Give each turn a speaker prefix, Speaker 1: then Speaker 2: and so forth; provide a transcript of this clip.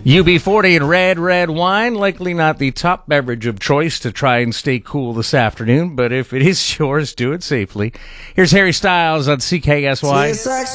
Speaker 1: UB40 and red wine, likely not the top beverage of choice to try and stay cool this afternoon, but if it is yours, do it safely. Here's Harry Styles on CKSY.